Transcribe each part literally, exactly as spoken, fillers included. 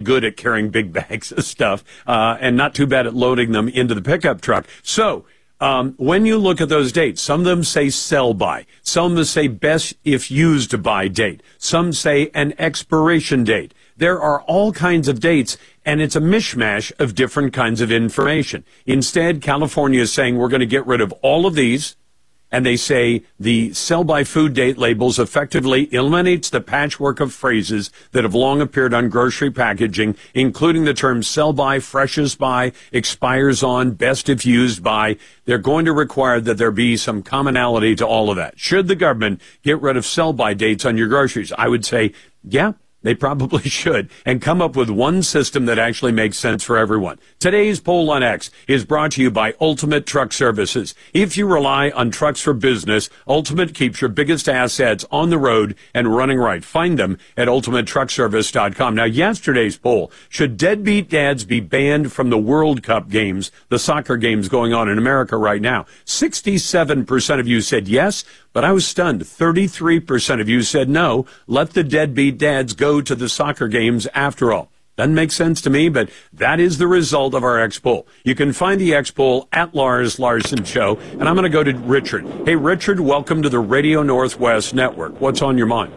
good at carrying big bags of stuff, uh, and not too bad at loading them into the pickup truck. So, Um, when you look at those dates, some of them say sell by, some of them say best if used by date, some say an expiration date. There are all kinds of dates, and it's a mishmash of different kinds of information. Instead, California is saying we're going to get rid of all of these, and they say the sell-by food date labels effectively eliminates the patchwork of phrases that have long appeared on grocery packaging, including the terms sell-by, freshest by, expires on, best if used by. They're going to require that there be some commonality to all of that. Should the government get rid of sell-by dates on your groceries? I would say, yeah. They probably should, and come up with one system that actually makes sense for everyone. Today's poll on X is brought to you by Ultimate Truck Services. If you rely on trucks for business, Ultimate keeps your biggest assets on the road and running right. Find them at ultimate truck service dot com. Now, yesterday's poll, should deadbeat dads be banned from the World Cup games, the soccer games going on in America right now? sixty-seven percent of you said yes, but I was stunned. thirty-three percent of you said no. Let the deadbeat dads go to the soccer games after all. Doesn't make sense to me, but that is the result of our X poll. You can find the X poll at Lars Larson Show, and I'm going to go to Richard. Hey, Richard, welcome to the Radio Northwest Network. What's on your mind?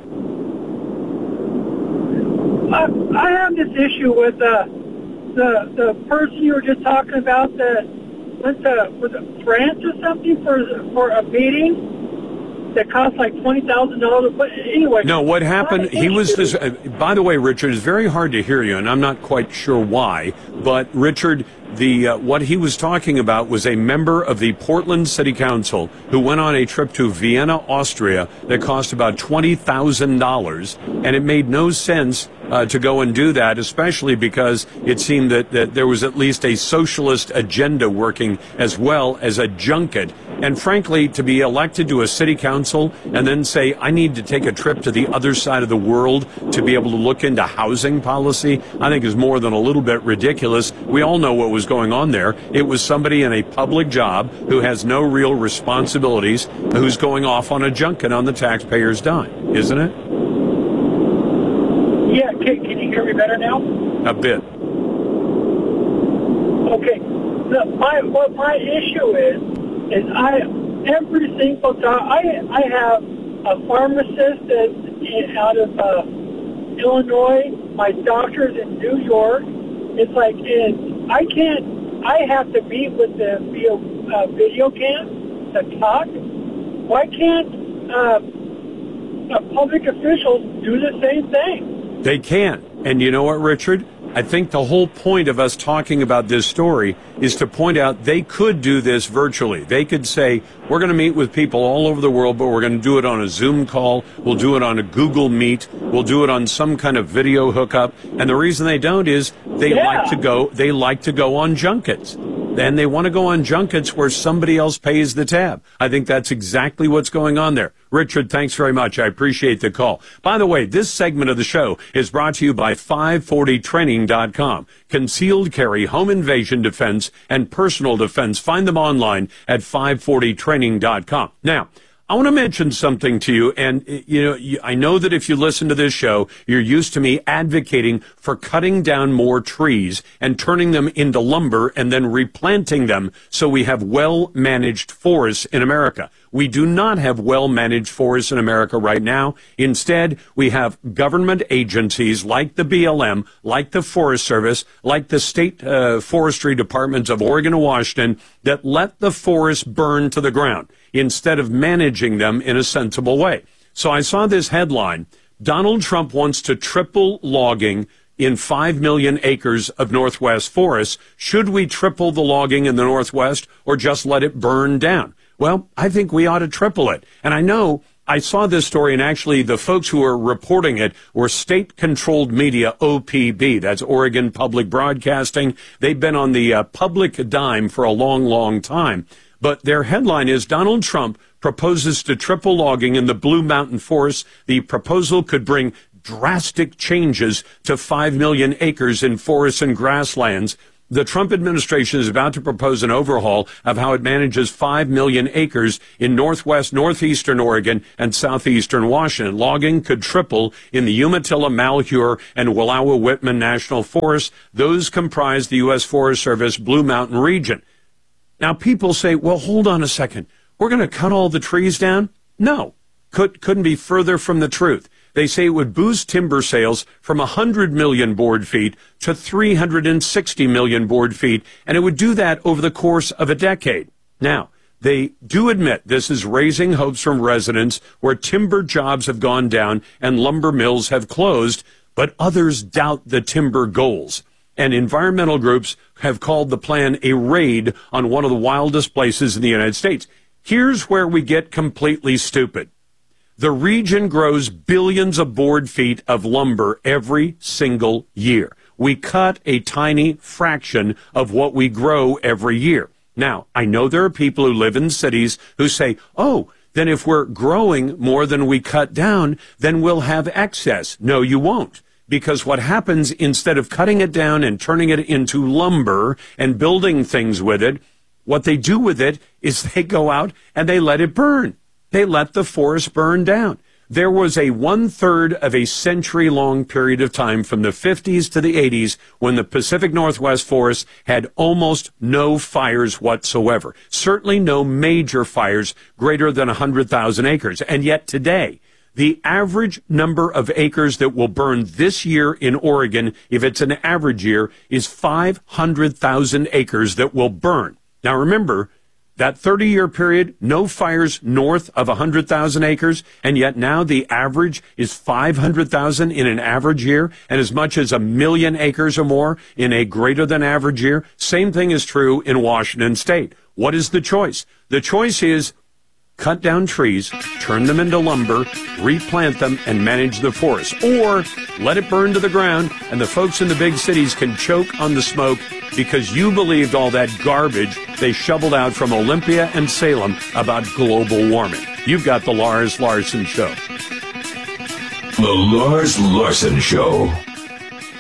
I, I have this issue with uh, the the person you were just talking about that went to was it France or something for for a meeting that cost like twenty thousand dollars. But anyway. No, what happened, he was this, uh, by the way, Richard, it's very hard to hear you, and I'm not quite sure why, but Richard, the uh, what he was talking about was a member of the Portland City Council who went on a trip to Vienna, Austria that cost about twenty thousand dollars, and it made no sense uh, to go and do that, especially because it seemed that, that there was at least a socialist agenda working as well as a junket. And frankly, to be elected to a city council and then say, I need to take a trip to the other side of the world to be able to look into housing policy, I think is more than a little bit ridiculous. We all know what was going on there. It was somebody in a public job who has no real responsibilities, who's going off on a junket on the taxpayer's dime, isn't it? Yeah, can, can you hear me better now? A bit. Okay. The, my, what my issue is, is I, every single time, I, I have a pharmacist that's out of uh, Illinois, my doctor's in New York. It's like, it, I can't, I have to meet with the video, uh, video cam to talk. Why can't uh, uh, public officials do the same thing? They can. And you know what, Richard? I think the whole point of us talking about this story is to point out they could do this virtually. They could say, we're going to meet with people all over the world, but we're going to do it on a Zoom call. We'll do it on a Google Meet. We'll do it on some kind of video hookup. And the reason they don't is they yeah. like to go, they like to go on junkets. And they want to go on junkets where somebody else pays the tab. I think that's exactly what's going on there. Richard, thanks very much. I appreciate the call. By the way, this segment of the show is brought to you by five forty training dot com. Concealed carry, home invasion defense, and personal defense. Find them online at five forty training dot com. Now, I want to mention something to you, and you know, I know that if you listen to this show, you're used to me advocating for cutting down more trees and turning them into lumber and then replanting them so we have well-managed forests in America. We do not have well-managed forests in America right now. Instead, we have government agencies like the B L M, like the Forest Service, like the state uh, forestry departments of Oregon and Washington that let the forests burn to the ground instead of managing them in a sensible way. So I saw this headline, Donald Trump wants to triple logging in five million acres of Northwest forests. Should we triple the logging in the Northwest or just let it burn down? Well, I think we ought to triple it. And I know I saw this story, and actually the folks who are reporting it were state-controlled media, O P B. That's Oregon Public Broadcasting. They've been on the uh, public dime for a long, long time. But their headline is, Donald Trump proposes to triple logging in the Blue Mountain Forest. The proposal could bring drastic changes to five million acres in forests and grasslands. The Trump administration is about to propose an overhaul of how it manages five million acres in northwest, northeastern Oregon and southeastern Washington. Logging could triple in the Umatilla, Malheur, and Wallowa-Whitman National Forests. Those comprise the U S Forest Service Blue Mountain region. Now, people say, well, hold on a second. We're going to cut all the trees down? No, could, couldn't be further from the truth. They say it would boost timber sales from one hundred million board feet to three hundred sixty million board feet, and it would do that over the course of a decade. Now, they do admit this is raising hopes from residents where timber jobs have gone down and lumber mills have closed, but others doubt the timber goals. And environmental groups have called the plan a raid on one of the wildest places in the United States. Here's where we get completely stupid. The region grows billions of board feet of lumber every single year. We cut a tiny fraction of what we grow every year. Now, I know there are people who live in cities who say, oh, then if we're growing more than we cut down, then we'll have excess. No, you won't. Because what happens, instead of cutting it down and turning it into lumber and building things with it, what they do with it is they go out and they let it burn. They let the forest burn down. There was a one-third of a century-long period of time from the fifties to the eighties when the Pacific Northwest forest had almost no fires whatsoever. Certainly no major fires greater than one hundred thousand acres. And yet today, the average number of acres that will burn this year in Oregon, if it's an average year, is five hundred thousand acres that will burn. Now remember, that thirty-year period, no fires north of one hundred thousand acres, and yet now the average is five hundred thousand in an average year, and as much as a million acres or more in a greater than average year. Same thing is true in Washington State. What is the choice? The choice is cut down trees, turn them into lumber, replant them, and manage the forest. Or let it burn to the ground, and the folks in the big cities can choke on the smoke because you believed all that garbage they shoveled out from Olympia and Salem about global warming. You've got the Lars Larson Show. The Lars Larson Show.